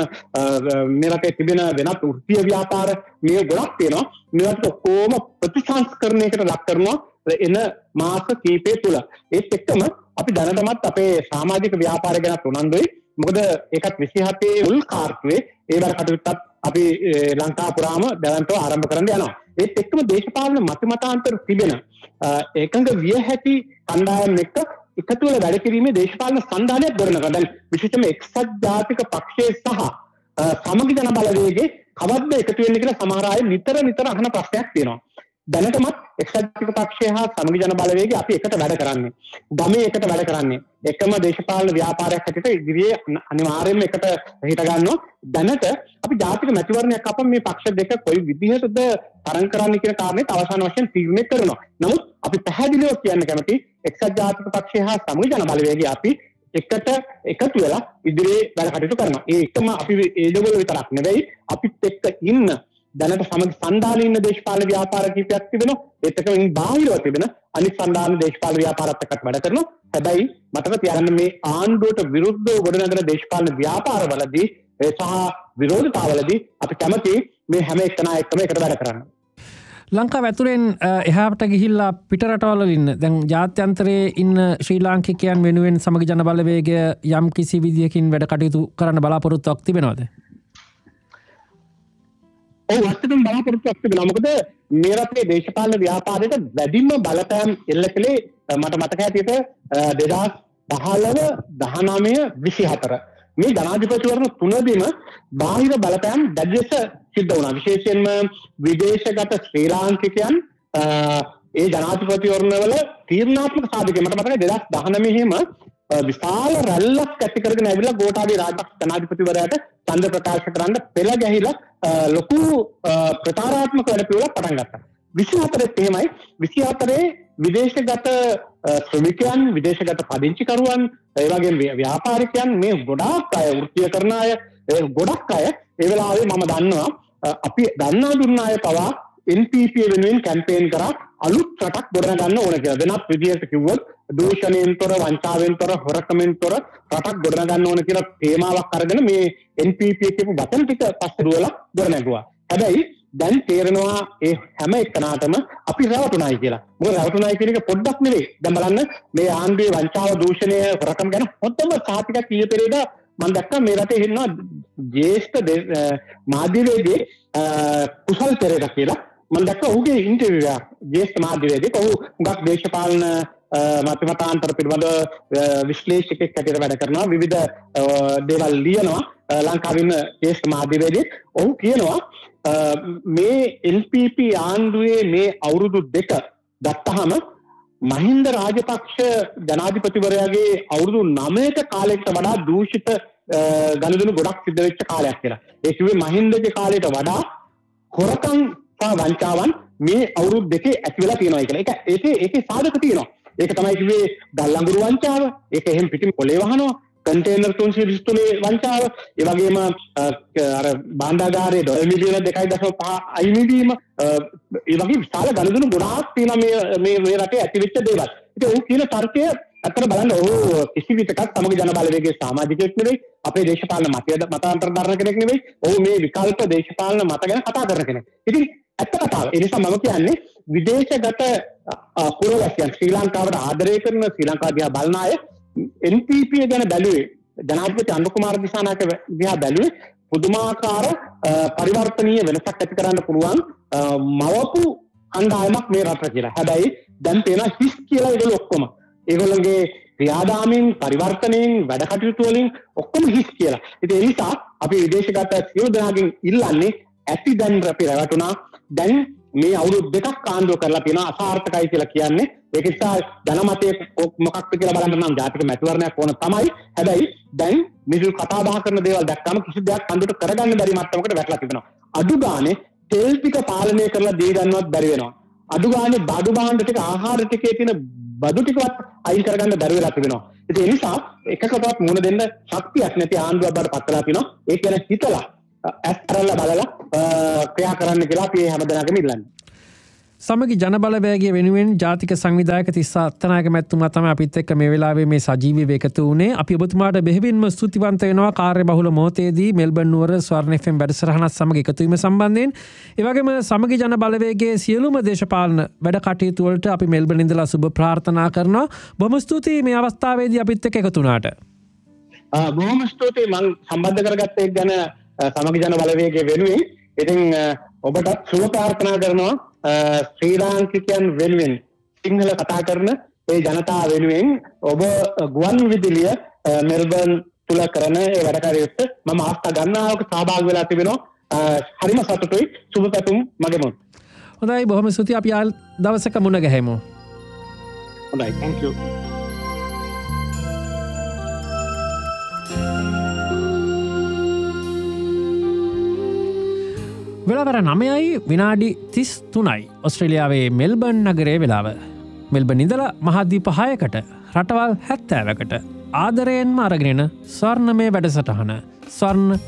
[SPEAKER 2] මේ රටේ තිබෙන වෙනත් වෘත්තීය ව්‍යාපාර මේ ගොඩක් තියෙනවා. මේවට කොහොම ප්‍රතිසංස්කරණයකට ලක් කරනවා එන මාස කීපය තුළ. ඒත් එක්කම අපි දැනටමත් අපේ සමාජික ව්‍යාපාරය ගැන උනන්දුයි. මොකද ඒකත් 27 මුල් කාර්යයේ ඒ වර කටයුත්තත් අපි ලංකා පුරාම දැවන්තව ආරම්භ කරන්න යනවා. ඒත් එක්කම දේශපාලන මතමතාන්තර තිබෙන එකඟ විය හැකි කණ්ඩායම් එක්ක එකතු වෙලා වැඩ කිරීමේ දේශපාලන සන්ධානයක් ගොඩනගා. දැන් විශේෂයෙන්ම එක්සත් ජාතික පක්ෂයේ සහ සමගි ජන බලවේගයේ කවද්ද එකතු වෙන්නේ කියලා සමහර අය නිතර අහන ප්‍රශ්නයක් තියෙනවා. දැනටමත් එක්සත් ජාතික පක්ෂය හා සමගි ජන බලවේගය අපි එකට වැඩ කරන්නේ. ගමේ එකට වැඩ කරන්නේ. එකම දේශපාලන ව්‍යාපාරයක් හැටියට ඉදිරියේ අනිවාර්යයෙන්ම එකට හිට ගන්නවා. දැනට අපි ජාතික මැතිවරණයක් අපම මේ පක්ෂ දෙක කොයි විදිහටද තරඟ කරන්න කියන කාරණේත් අවසාන වශයෙන් තීරණය කරනවා. නමුත් අපි පැහැදිලිව කියන්න කැමති එක්සත් ජාතික පක්ෂය හා සමගි ජන බලවේගය අපි එකට එකතු වෙලා ඉදිරියේ වැඩ කටයුතු කරනවා. ඒකම අපි ඒදවල විතරක් නෙවෙයි අපිත් එක්ක ඉන්න දැනට සමග සන්ධානයේ ඉන්න දේශපාලන ව්‍යාපාර කීපයක් තිබෙනවා. ඒත් එකකින් බාහිරව තිබෙන අනිත් සන්ධාන දේශපාලන ව්‍යාපාරات එක්ක වැඩ කරනවා. හැබැයි මතක තියාගන්න මේ ආණ්ඩුවට විරුද්ධව ගොඩනගන දේශපාලන ව්‍යාපාරවලදී සහ විරෝධතාවලදී අපි කැමති මේ හැම එකනා එක්කම එකට වැඩ කරන්න.
[SPEAKER 1] ලංකාව ඇතුළෙන් එහාට ගිහිල්ලා පිටරටවල ඉන්න දැන් ජාත්‍යන්තරයේ ඉන්න ශ්‍රී ලාංකිකයන් වෙනුවෙන් සමගි ජන බලවේගය යම් කිසි විදියකින් වැඩ කටයුතු කරන්න බලාපොරොත්තුවක් තිබෙනවද?
[SPEAKER 2] ඔව් ඇත්තටම බලාපොරොත්තුවක් තිබෙනවා. මොකද මේ රටේ දේශපාලන ව්‍යාපාරයට වැඩිම බලපෑම් එල්ල කළේ මට මතක හැටියට 2015 19 24 මේ ජනාධිපතිවරණ තුනදීම බාහිර බලපෑම් දැඩි ලෙස සිද්ධ වුණා. විශේෂයෙන්ම විදේශගත ශ්‍රී ලාංකිකයන් ඒ ජනාධිපතිවරණ වල තීරණාත්මක සාධකය මට මතකයි 2019 හිම විශාල රැල්ලක් ඇති කරගෙන ඇවිල්ලා ගෝඨාභය රාජපක්ෂ ජනාධිපතිවරයාට ඡන්ද ප්‍රකාශ කරන්න පෙළ ගැහිලා ලොකු ප්‍රචාරාත්මක වැඩ පිළිවෙලක් පටන් ගත්තා. 24 එහෙමයි 24 විදේශගත ශ්‍රමිකයන් විදේශගත පදිංචිකරුවන් ඒ වගේම ව්‍යාපාරිකයන් මේ ගොඩාක් අය වෘත්තීය කරන අය ගොඩක් අය ඒ වෙලාවේ මම දන්නවා අපි දන්නා දුන්න අය පවා NPP වෙනුවෙන් කැම්පේන් කරා අලුත් රටක් ගොඩනගන්න ඕන කියලා. වෙනත් විදිහට කිව්වොත් දූෂණයෙන් තොර වංචාවෙන් තොර හොරකමෙන් තොර රටක් ගොඩනගන්න ඕන කියලා තේමාවක් අරගෙන මේ NPP කියපු වචන ටික පස්සේ දුවලා ගොඩනැගුවා. හැබැයි දැන් තේරෙනවා ඒ හැම එකනාටම අපි රැවටුණායි කියලා. මොකද රැවටුණායි කියන එක පොඩ්ඩක් නෙවෙයි. දැන් බලන්න මේ ආණ්ඩුවේ වංචාව දූෂණය හොරකම් ගැන හොත්තම සාතිකයක් ඊයේ පෙරේදා මම දැක්කා මේ රටේ ඉන්නවා ජ්‍යෙෂ්ඨ මාධ්‍යවේදී කුසල් පෙරේරා කියලා. මම දැක්කා ඔහුගේ ඉන්ටර්විව් එක ජ්‍යෙෂ්ඨ මාධ්‍යවේදී ඔහු හුඟක් දේශපාලන මතමතාන්තර පිළිබඳ විශ්ලේෂකෙක් හැටියට වැඩ කරනවා. විවිධ දේවල් ලියනවා. ලංකාවේ ඉන්න ජ්‍යෙෂ්ඨ මාධ්‍යවේදී ඔහු කියනවා මේ LPP ආණ්ඩුවේ මේ අවුරුදු දෙක ගත්තහම මහින්ද රාජපක්ෂ ජනාධිපතිවරයාගේ අවුරුදු 9ක කාලයකට වඩා දූෂිත ගනුදෙනු ගොඩක් සිද්ධ වෙච්ච කාලයක් කියලා. ඒ කිව්වේ මහින්දගේ කාලයට වඩා හොරකම් සහ වංචාවන් මේ අවුරුදු දෙකේ ඇති වෙලා තියෙනවා කියලා. ඒකේ සාධක තියෙනවා. ඒක තමයි කිව්වේ ගල් අඟුරු වංචාව. ඒක එහෙම පිටින් කොලේ වහනවා. කන්ටේනර් 323 වංචාව. ඒ වගේම අර බාණ්ඩාගාරයේ ඩොලර් මිලියන 2.5 අයින් වීම. ඒ වගේ විශාල ගනුදෙනු ගොඩාක් තියෙනවා මේ රටේ ඇති වෙච්ච දේවල්. ඉතින් ඔහු කියන තර්කය අතන බලන්න ඔහු කිසි විදිහකට සමගි ජන බලවේගයේ සමාජිකයෙක් නෙවෙයි. අපේ දේශපාලන මතාන්තර දරන කෙනෙක් නෙවෙයි. ඔහු මේ විකල්ප දේශපාලන මත ගැන කතා කරන කෙනෙක්. ඉතින් ඇත්ත කතාව. ඒ නිසා මම කියන්නේ විදේශගත පුරවැසියන් ශ්‍රී ලංකාවට ආදරය කරන ශ්‍රී ලංකාව දිහා බලන අය NPP ගැන බැලුවේ ජනාධිපති අනුර කුමාර දිසානායක දිහා බැලුවේ පුදුමාකාර පරිවර්තනීය වෙනසක් ඇති කරන්න පුළුවන් මවපු අන්දායමක් මේ රට කියලා. හැබැයි දැන් තේන හිස් කියලා ඒගොල්ලෝ ඔක්කොම ඒගොල්ලන්ගේ ක්‍රියාදාමයෙන් පරිවර්තනයෙන් වැඩ කටයුතු වලින් ඔක්කොම හිස් කියලා. ඉතින් ඒ නිසා අපි විදේශගත සියලු දෙනාගෙන් ඉල්ලන්නේ ඇති දැන් අපි රැවටුණා. දැන් මේ අවුරුදු දෙකක් ආණ්ඩුව කරලා තියෙනවා අසාර්ථකයි කියලා කියන්නේ. ඒක නිසා ජනමතයේ මොකක්ද කියලා බලන්න නම් ජාතික මැතිවරණයක් ඕන තමයි. හැබැයි දැන් මිනිස්සු කතා බහ කරන දේවල් දැක්කම කිසි දෙයක් ආණ්ඩුවට කරගන්න බැරි මට්ටමකට වැටලා තිබෙනවා. අඩු ගානේ තෙල් ටික පාලනය කරලා දී ගන්නවත් බැරි වෙනවා. අඩු ගානේ බඩු භාණ්ඩ ටික ආහාර ටිකේ තියෙන බඩු ටිකවත් අයින් කරගන්න බැරි වෙලා තිබෙනවා. ඉතින් ඒ නිසා එකකටවත් මුණ දෙන්න ශක්තියක් නැති ආණ්ඩුවක් බවට පත් වෙලා තිනවා. ඒ කියන්නේ හිතලා ඇස්තරල්ල බලලා ක්‍රියා කරන්න කියලා අපි හැමදෙනාගේම ඉල්ලන්නේ.
[SPEAKER 1] සමගි ජන බලවේගය වෙනුවෙන් ජාතික සංවිධායක තිස්ස අත්තනායක මැතිතුමා තමයි අපිත් එක්ක මේ වෙලාවේ මේ සජීවීව එකතු වුණේ. අපි ඔබතුමාට බෙහෙවින්ම ස්තුතිවන්ත වෙනවා කාර්යබහුල මොහොතේදී මෙල්බන් නුවර ස්වර්ණ FM වැඩසටහනත් සමග එකතු වීම සම්බන්ධයෙන්. ඒ වගේම සමගි ජන බලවේගයේ සියලුම දේශපාලන වැඩ කටයුතු වලට අපි මෙල්බන් ඉඳලා සුබ ප්‍රාර්ථනා කරනවා. බොහොම ස්තුතියි මේ අවස්ථාවේදී අපිත් එක්ක එකතු වුණාට.
[SPEAKER 2] බොහොම ස්තුතියි මම සම්බන්ධ කරගත්ත එක ගැන සමගි ජන බලවේගයේ වෙනුවෙන්. ඉතින් ඔබට සුබ ප්‍රාර්ථනා කරනවා ශ්‍රී ලාංකිකයන් වෙනුවෙන් සිංහල කතා කරන ඒ ජනතාව වෙනුවෙන් ඔබ ගුවන් විදුලිය මෙල්බර්න් තුල කරන ඒ වැඩ කටයුත්ත මම අවස්ථා ගන්නාවක සහභාගී වෙලා තිබෙනවා. හරිම සතුටුයි. සුබ පැතුම් මගේ මුන්.
[SPEAKER 1] හොඳයි බොහොම ස්තුතියි. අපි ආල් දවසක මුණ ගැහෙමු.
[SPEAKER 2] හොඳයි. thank you.
[SPEAKER 1] වෙලාවර 9:33යි ඔස්ට්‍රේලියාවේ මෙල්බර්න් නගරයේ වෙලාව. මෙල්බර්න් ඉඳලා මහද්වීප 6කට රටවල් 70කට ආදරයෙන්ම අරගෙන ස්වර්ණමය වැඩසටහන ස්වර්ණ